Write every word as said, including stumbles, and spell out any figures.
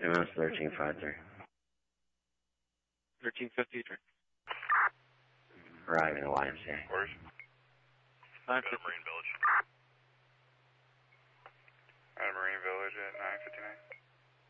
M S thirteen five three. thirteen fifty-three. Arriving at Y M C A. nine fifty.